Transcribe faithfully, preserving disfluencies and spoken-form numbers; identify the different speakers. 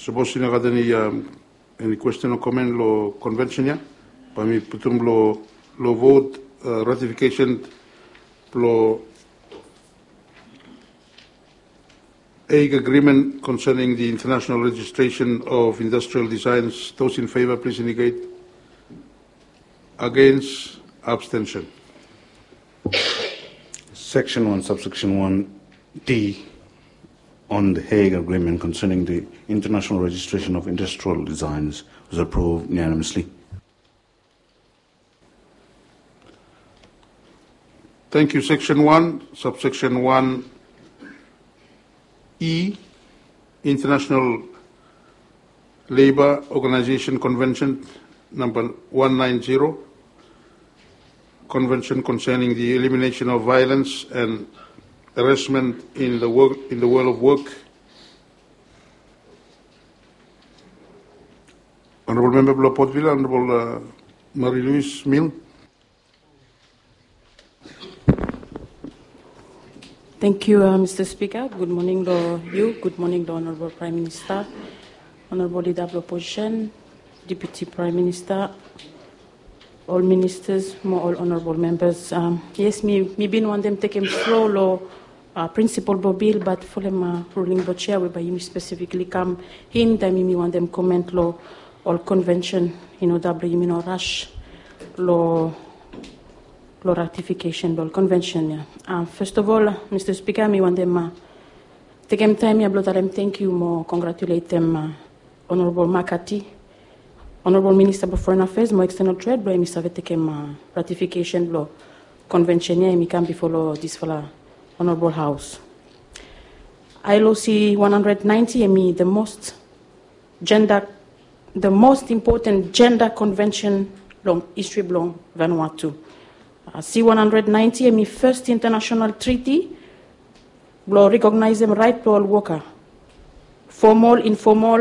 Speaker 1: suppose sina kada ni um, any question or comment lo convention ya? Pami putum lo lo vote uh, ratification lo Hague Agreement concerning the international registration of industrial designs. Those in favor, please indicate. Against, abstention.
Speaker 2: Section one, subsection one D on the Hague Agreement concerning the international registration of industrial designs was approved unanimously.
Speaker 1: Thank you. Section one, subsection one E, International Labour Organization Convention number one ninety, Convention concerning the elimination of violence and harassment in the work in the world of work. Honourable Member Below Port Vila, Honourable uh, Marie-Louise Mill.
Speaker 3: Thank you, uh, Mister Speaker. Good morning to you. Good morning to Honourable Prime Minister, Honourable Leader of the Opposition, Deputy Prime Minister, all ministers, more all honourable members. Um, yes, me, me been one them take him slow, lo, uh, principal bill, but for them uh, ruling but chair, whereby you specifically come in, time me want them comment lo, all convention, you know, W, you know, rush, lo, lo ratification, lo convention. Yeah. Uh, first of all, Mister Speaker, me want them uh, take him time, yeah, blow them thank you, more congratulate them, uh, Honourable Makati, Honourable Minister of Foreign Affairs, more external trade, but I miss have taken uh, ratification law convention here, I come before this for the Honourable House. I L O C one ninety, I mean the most gender, the most important gender convention long history long Vanuatu. Uh, C one ninety, I mean first international treaty, law recognize them right to all worker, formal, informal.